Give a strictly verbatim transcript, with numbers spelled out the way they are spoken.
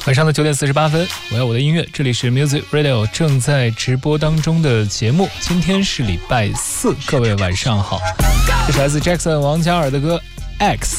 晚上的九点四十八分，我要我的音乐，这里是 Music Radio 正在直播当中的节目。今天是礼拜四，各位晚上好。这是来自 Jackson 王嘉尔的歌 X。